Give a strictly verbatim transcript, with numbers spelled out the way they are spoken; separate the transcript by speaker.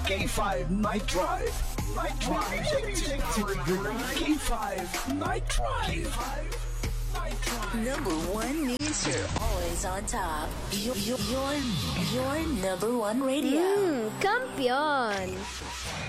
Speaker 1: K five Night Drive. Night Drive. K five Night Drive.
Speaker 2: Number one means you're always on top. Your, your, your, your number one radio.
Speaker 3: Mm, kampiyon!